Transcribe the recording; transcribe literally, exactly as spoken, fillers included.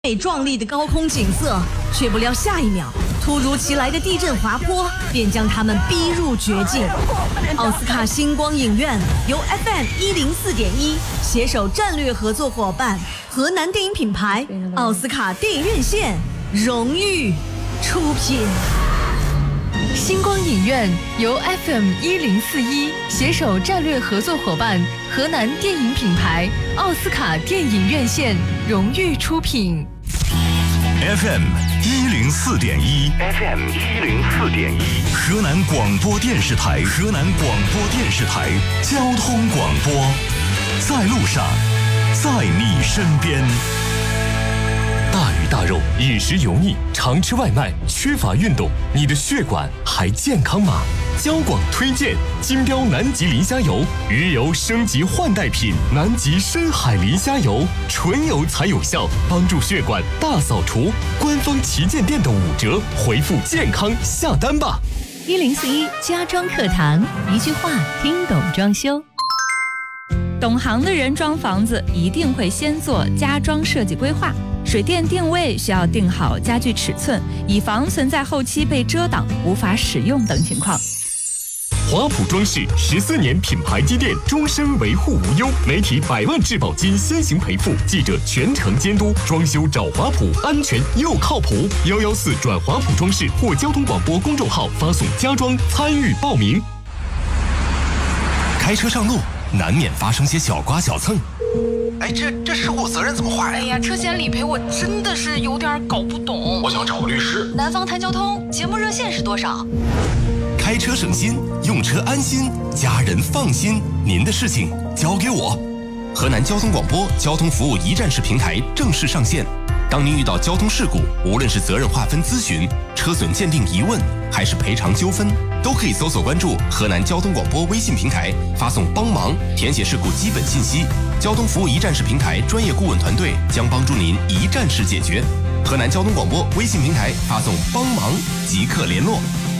美壮丽的高空景色，却不料下一秒，突如其来的地震滑坡便将他们逼入绝境。奥斯卡星光影院由 F M 一零四点一携手战略合作伙伴河南电影品牌奥斯卡电影院线荣誉出品。 星光影院由 F M 一零四一携手战略合作伙伴河南电影品牌奥斯卡电影院线荣誉出品。 F M 一零四点一 ，F M 一零四点一，河南广播电视台，河南广播电视台交通广播，在路上，在你身边。 大鱼大肉，饮食油腻，常吃外卖，缺乏运动，你的血管还健康吗？交广推荐金标南极磷虾油，鱼油升级换代品，南极深海磷虾油，纯油才有效，帮助血管大扫除。官方旗舰店的五折，回复健康下单吧。 一零四一家装课堂，一句话听懂装修。懂行的人装房子一定会先做家装设计规划，水电定位需要定好家具尺寸，以防存在后期被遮挡无法使用等情况。 华普装饰十四年品牌积淀，终身维护无忧，媒体百万质保金先行赔付，记者全程监督，装修找华普，安全又靠谱。幺幺四转华普装饰或交通广播公众号发送家装参与报名。 开车上路难免发生些小刮小蹭， 哎，这这事故责任怎么划呀？ 哎呀，车险理赔我真的是有点搞不懂。 我想找个律师。 南方谈交通节目热线是多少？ 开车省心，用车安心，家人放心。您的事情交给我。河南交通广播交通服务一站式平台正式上线。当您遇到交通事故，无论是责任划分咨询、车损鉴定疑问，还是赔偿纠纷，都可以搜索关注河南交通广播微信平台，发送帮忙，填写事故基本信息。交通服务一站式平台专业顾问团队将帮助您一站式解决。河南交通广播微信平台发送帮忙即刻联络。